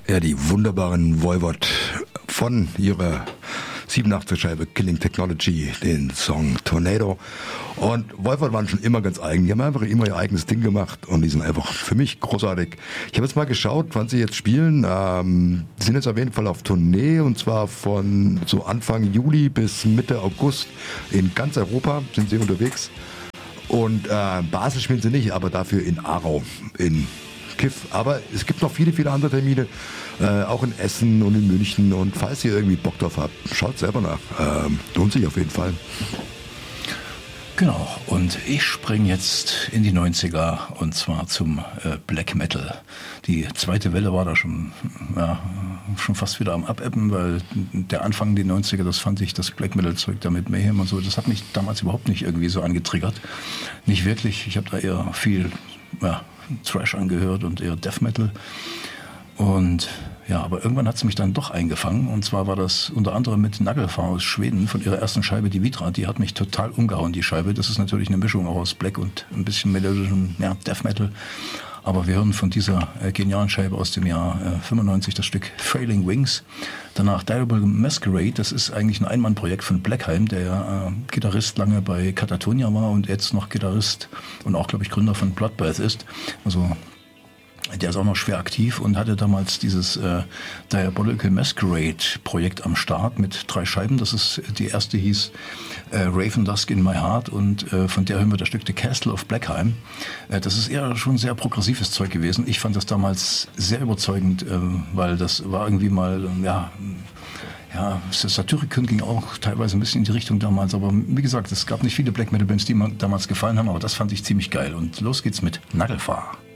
Ja, die wunderbaren Voivod von ihrer 87er Scheibe Killing Technology, den Song Tornado. Und Voivod waren schon immer ganz eigen. Die haben einfach immer ihr eigenes Ding gemacht und die sind einfach für mich großartig. Ich habe jetzt mal geschaut, wann sie jetzt spielen. Die sind jetzt auf jeden Fall auf Tournee und zwar von so Anfang Juli bis Mitte August in ganz Europa sind sie unterwegs. Und Basel spielen sie nicht, aber dafür in Aarau, in Kiff. Aber es gibt noch viele, viele andere Termine, auch in Essen und in München. Und falls ihr irgendwie Bock drauf habt, schaut selber nach. Lohnt sich auf jeden Fall. Genau, und ich springe jetzt in die 90er und zwar zum Black Metal. Die zweite Welle war da schon fast wieder am Abebben, weil der Anfang der 90er, das fand ich, das Black Metal Zeug da mit Mayhem und so, das hat mich damals überhaupt nicht irgendwie so angetriggert. Nicht wirklich, ich habe da eher viel Thrash angehört und eher Death Metal. Und ja, aber irgendwann hat es mich dann doch eingefangen. Und zwar war das unter anderem mit Nagelfar aus Schweden von ihrer ersten Scheibe, die Vitra. Die hat mich total umgehauen, die Scheibe. Das ist natürlich eine Mischung auch aus Black und ein bisschen melodischem Death Metal. Aber wir hören von dieser genialen Scheibe aus dem Jahr 95 das Stück Frailing Wings. Danach Diable Masquerade, das ist eigentlich ein Einmannprojekt von Blackheim, der Gitarrist lange bei Katatonia war und jetzt noch Gitarrist und auch, glaube ich, Gründer von Bloodbath ist. Also der ist auch noch schwer aktiv und hatte damals dieses Diabolical Masquerade Projekt am Start mit 3 Scheiben. Das ist, die erste hieß Raven Dusk in My Heart und von der hören wir das Stück The Castle of Blackheim. Das ist eher schon sehr progressives Zeug gewesen. Ich fand das damals sehr überzeugend, weil das war irgendwie mal, Satyricon ging auch teilweise ein bisschen in die Richtung damals, aber wie gesagt, es gab nicht viele Black Metal Bands, die mir damals gefallen haben, aber das fand ich ziemlich geil. Und los geht's mit Nagelfar.